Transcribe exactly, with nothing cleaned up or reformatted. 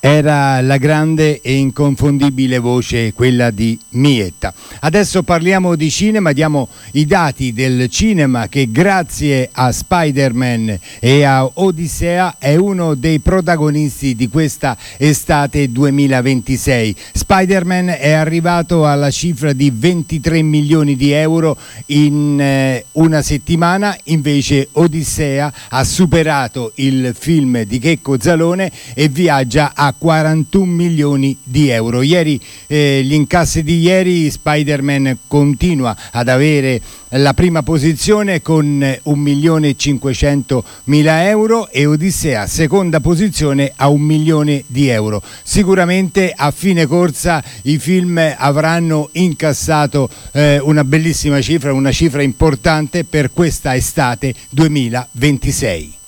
Era la grande e inconfondibile voce, quella di Mietta. Adesso parliamo di cinema, diamo i dati del cinema che grazie a Spider-Man e a Odissea è uno dei protagonisti di questa estate duemilaventisei. Spider-Man è arrivato alla cifra di ventitré milioni di euro in eh, una settimana, invece Odissea ha superato il film di Checco Zalone e viaggia a quarantuno milioni di euro. Ieri eh, gli incassi di ieri, Spider-Man continua ad avere la prima posizione con un milione e cinquecentomila euro e Odissea seconda posizione a un milione di euro. Sicuramente a fine corsa i film avranno incassato eh, una bellissima cifra, una cifra importante per questa estate duemilaventisei.